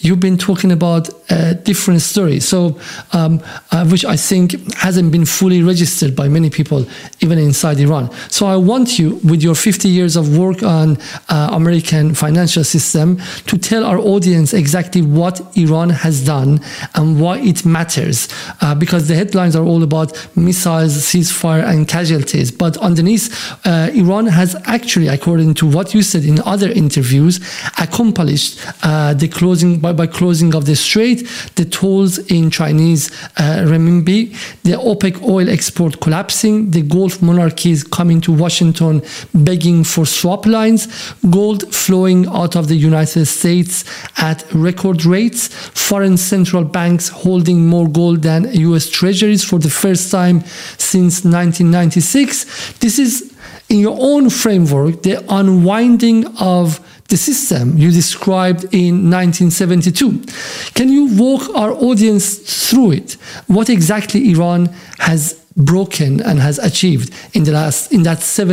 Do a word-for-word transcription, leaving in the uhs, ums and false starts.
you've been talking about a different story, so um, uh, which I think hasn't been fully registered by many people, even inside Iran. So I want you, with your fifty years of work on uh, American financial system, to tell our audience exactly what Iran has done and why it matters, uh, because the headlines are all about missiles, ceasefire, and casualties, but underneath, uh, Iran has actually, according to what you said in other interviews, accomplished uh, the closing by, by closing of the strait, the tolls in Chinese uh, renminbi, the OPEC oil export collapsing, the Gulf monarchies coming to Washington begging for swap lines, gold flowing out of the United States at record rates, foreign central banks holding more gold than U S treasuries for the first time since nineteen ninety-six. This is, in your own framework, the unwinding of the system you described in nineteen seventy-two. Can you walk our audience through it? What exactly Iran has broken and has achieved in the last in that seven